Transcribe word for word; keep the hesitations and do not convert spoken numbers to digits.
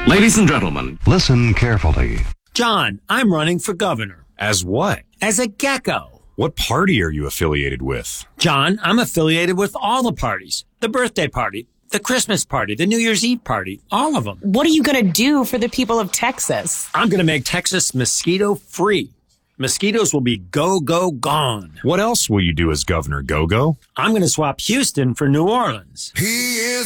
Ladies and gentlemen, listen carefully. John, I'm running for governor. As what? As a gecko. What party are you affiliated with? John, I'm affiliated with all the parties. The birthday party, the Christmas party, the New Year's Eve party, all of them. What are you going to do for the people of Texas? I'm going to make Texas mosquito-free. Mosquitoes will be go, go, gone. What else will you do as Governor Go-Go? I'm going to swap Houston for New Orleans. He is